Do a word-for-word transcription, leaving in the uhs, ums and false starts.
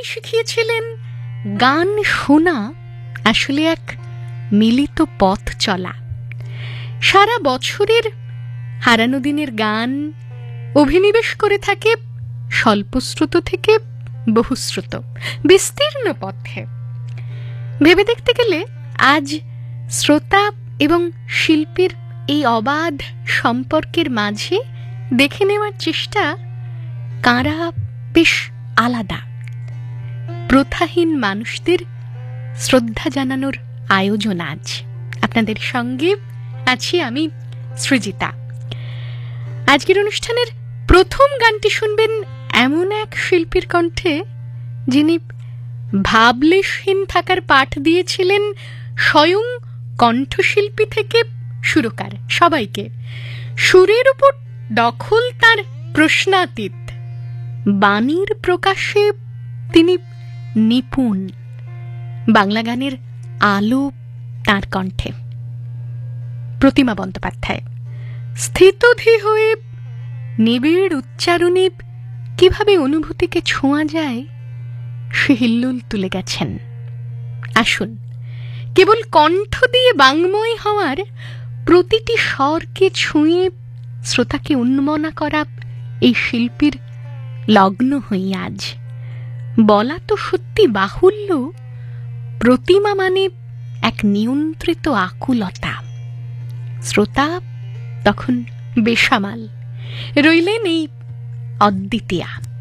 আমায় শিখিয়েছিলেন গান শোনা আসলে এক মিলিত পথ চলা। সারা বছরের হারানো দিনের গান অভিনিবেশ করে থাকে স্বল্পশ্রুত থেকে বহুশ্রুত বিস্তীর্ণ পথে। ভেবে দেখতে গেলে আজ শ্রোতা এবং শিল্পীর এই অবাধ সম্পর্কের মাঝে দেখে নেওয়ার চেষ্টা কারা বেশ আলাদা। প্রথাহীন মানুষদের শ্রদ্ধা জানানোর আয়োজন আজ। আপনাদের সঙ্গে আছি আমি সৃজিতা। আজকের অনুষ্ঠানের প্রথম গানটি শুনবেন এমন এক শিল্পীর কণ্ঠে যিনি ভাবলেশহীন থাকার পাঠ দিয়েছিলেন স্বয়ং কণ্ঠশিল্পী থেকে সুরকার সবাইকে। সুরের উপর দখল তার প্রশ্নাতীত, বাণীর প্রকাশে তিনি নিপুণ। বাংলা গানের আলো তাঁর কণ্ঠে। প্রতিমা বন্দ্যোপাধ্যায় স্থিতধী হয়ে নিবিড় উচ্চারণে কিভাবে অনুভূতিকে ছোঁয়া যায় সে হিল্লোল তুলে গেছেন। আসুন, কেবল কণ্ঠ দিয়ে বাংময় হওয়ার প্রতিটি স্বরকে ছুঁয়ে শ্রোতাকে উন্মনা করা এই শিল্পীর লগ্ন হই আজ। বলা তো সত্যি বাহুল্য, প্রতিমা মানে এক নিয়ন্ত্রিত আকুলতা। শ্রোতা তখন বেসামাল, রইলেন এই অদ্বিতীয়া।